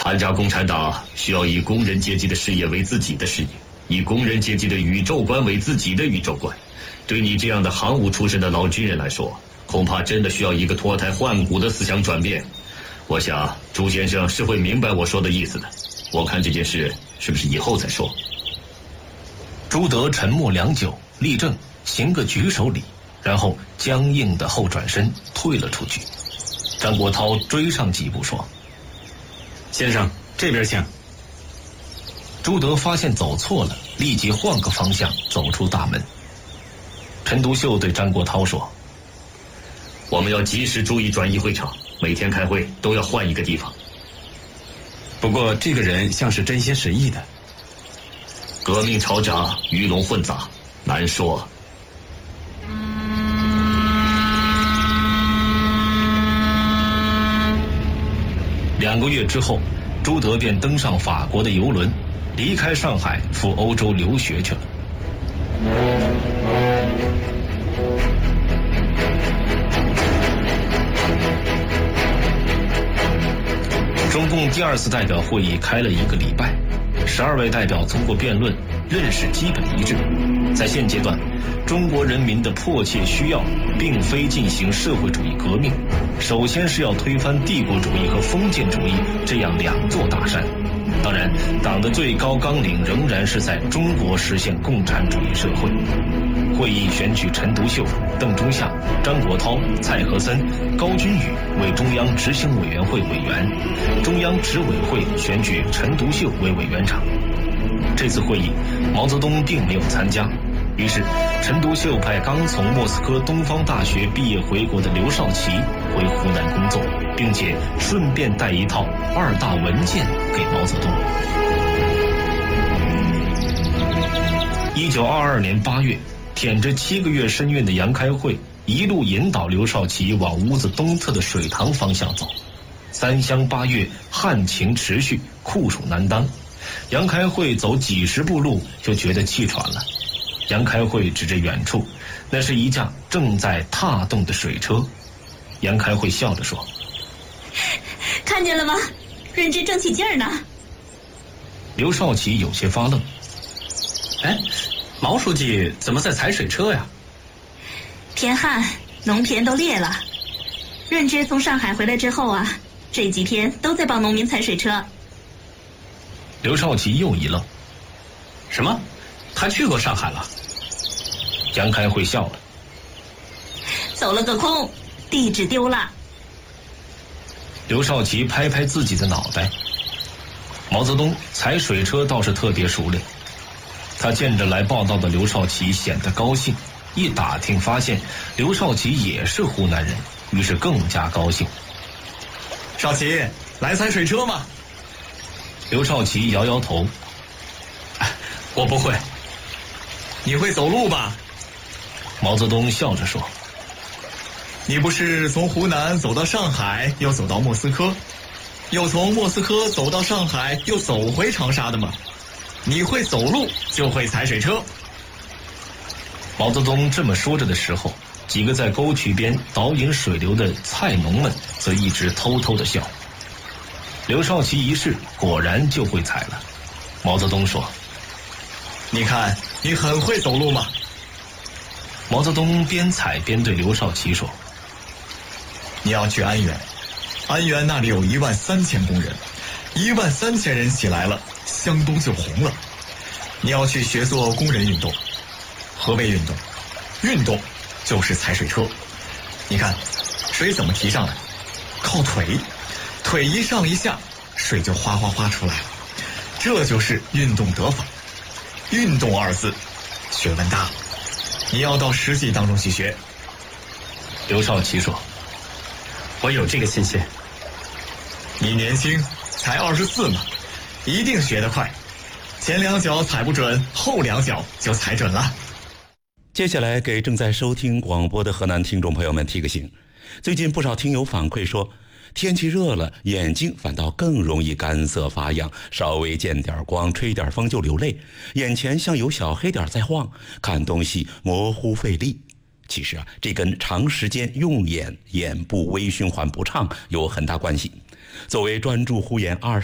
参加共产党需要以工人阶级的事业为自己的事业，以工人阶级的宇宙观为自己的宇宙观。对你这样的行伍出身的老军人来说，恐怕真的需要一个脱胎换骨的思想转变。我想朱先生是会明白我说的意思的。我看这件事是不是以后再说？ 朱德沉默良久，立正，行个举手礼，然后僵硬的后转身退了出去。张国焘追上几步说：“ 先生，这边请。” 朱德发现走错了，立即换个方向走出大门。陈独秀对张国焘说：“ 我们要及时注意转移会场，每天开会都要换一个地方。 不过这个人像是真心实意的。 革命吵杂，鱼龙混杂，难说。” 2个月之后，朱德便登上法国的游轮，离开上海赴欧洲留学去了。中共第2次代表会议开了1个礼拜，12位代表通过辩论，认识基本一致。在现阶段，中国人民的迫切需要并非进行社会主义革命，首先是要推翻帝国主义和封建主义这样2座大山。当然，党的最高纲领仍然是在中国实现共产主义社会。会议选举陈独秀、邓中夏、张国焘、蔡和森、高君宇为中央执行委员会委员，中央执委会选举陈独秀为委员长。这次会议，毛泽东并没有参加，于是陈独秀派刚从莫斯科东方大学毕业回国的刘少奇回湖南工作，并且顺便带一套2大文件给毛泽东。1922年8月，舔着7个月身孕的杨开慧一路引导刘少奇往屋子东侧的水塘方向走。3湘8月，旱情持续，酷暑难当。杨开慧走几十步路就觉得气喘了。杨开慧指着远处，那是一架正在踏动的水车。杨开慧笑着说：“ 看见了吗？任之正起劲儿呢。” 刘少奇有些发愣：“ 哎，毛书记怎么在踩水车呀？” 天旱，农田都裂了。任之从上海回来之后啊，这几天都在帮农民踩水车。 刘少奇又一愣：“ 什么？他去过上海了？” 杨开慧笑了：“ 走了个空，地址丢了。” 刘少奇拍拍自己的脑袋。毛泽东踩水车倒是特别熟练，他见着来报道的刘少奇显得高兴，一打听发现刘少奇也是湖南人，于是更加高兴。 “少奇，来踩水车吗？” 刘少奇摇摇头：“ 我不会。”“ 你会走路吧？” 毛泽东笑着说：“ 你不是从湖南走到上海，又走到莫斯科，又从莫斯科走到上海，又走回长沙的吗？你会走路，就会踩水车。” 毛泽东这么说着的时候，几个在沟渠边导引水流的菜农们则一直偷偷的笑。刘少奇一试，果然就会踩了。毛泽东说：“ 你看，你很会走路嘛。” 毛泽东边踩边对刘少奇说：“ 你要去安源，安源那里有13000工人，13000人起来了，湘东就红了。你要去学做工人运动。何为运动？运动就是踩水车。你看，水怎么提上来？靠腿，腿一上一下，水就哗哗哗出来了。这就是运动得法。运动2字，学问大，你要到实际当中去学。” 刘少奇说：“ 我有这个信心。”“ 你年轻，才24嘛，一定学得快。前2脚踩不准，后2脚就踩准了。” 接下来给正在收听广播的河南听众朋友们提个醒，最近不少听友反馈说，天气热了，眼睛反倒更容易干涩发痒，稍微见点光，吹点风就流泪，眼前像有小黑点在晃，看东西模糊费力。其实这跟长时间用眼、眼部微循环不畅有很大关系。作为专注护眼